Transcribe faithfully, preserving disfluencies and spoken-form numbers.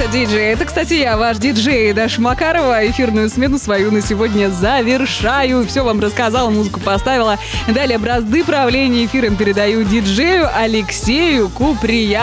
диджей. Это, кстати, я, ваш диджей Даша Макарова. Эфирную смену свою на сегодня завершаю. Все вам рассказала, музыку поставила. Далее бразды правления эфиром передаю диджею Алексею Куприянову.